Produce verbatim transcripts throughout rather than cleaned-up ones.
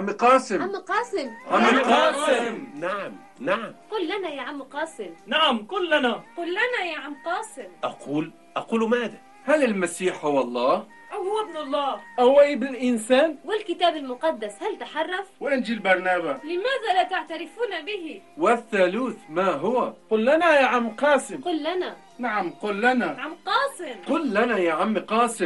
عم قاسم. عم قاسم. عم قاسم. نعم نعم. قل لنا يا عم قاسم. نعم قل لنا. قل لنا يا عم قاسم. أقول أقول ماذا؟ هل المسيح هو الله؟ أو هو ابن الله؟ أو ابن الإنسان؟ والكتاب المقدس هل تحرف؟ وإنجيل برنابا لماذا لا تعترفون به؟ والثالوث ما هو؟ قل لنا يا عم قاسم. قل لنا. نعم قل لنا. عم قاسم. قل لنا يا عم قاسم.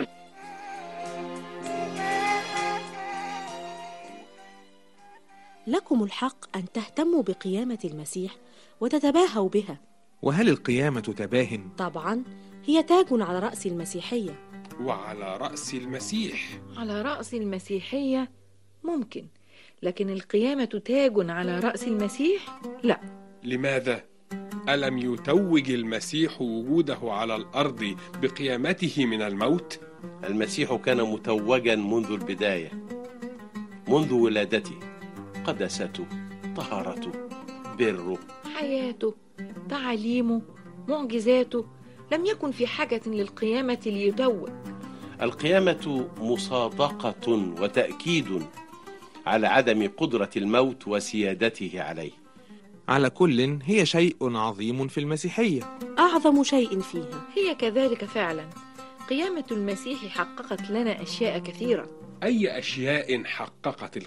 لكم الحق أن تهتموا بقيامة المسيح وتتباهوا بها. وهل القيامة تباه؟ طبعا، هي تاج على رأس المسيحية. وعلى رأس المسيح. على رأس المسيحية ممكن، لكن القيامة تاج على رأس المسيح؟ لا. لماذا؟ ألم يتوج المسيح وجوده على الأرض بقيامته من الموت؟ المسيح كان متوجا منذ البداية، منذ ولادته، قدسته، طهارته، بره، حياته، تعاليمه، معجزاته، لم يكن في حاجة للقيامة ليتوج. القيامة مصادقة وتأكيد على عدم قدرة الموت وسيادته عليه. على كل هي شيء عظيم في المسيحية، أعظم شيء فيها. هي كذلك فعلا. قيامة المسيح حققت لنا أشياء كثيرة. أي أشياء حققت